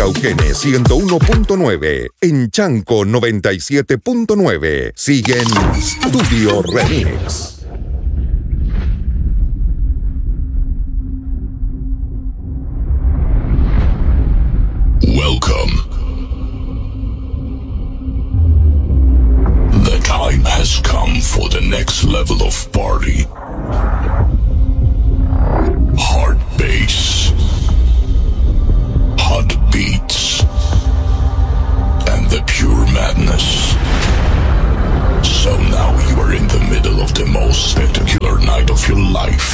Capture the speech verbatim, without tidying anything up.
Cauquenes ciento uno punto nueve, en Chanco noventa y siete punto nueve. Siguen Studio Remix. Welcome. The time has come for the next level of party. Hard bass, hot beats, and the pure madness. So now you are in the middle of the most spectacular night of your life.